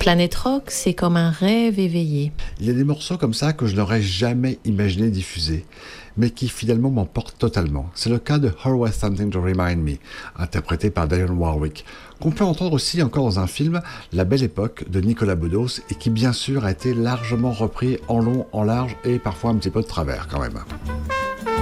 Planet Rock, c'est comme un rêve éveillé. Il y a des morceaux comme ça que je n'aurais jamais imaginé diffuser, mais qui finalement m'emportent totalement. C'est le cas de Always Something to Remind Me, interprété par Dionne Warwick, qu'on peut entendre aussi encore dans un film, La Belle Époque, de Nicolas Bedos, et qui bien sûr a été largement repris en long, en large et parfois un petit peu de travers quand même.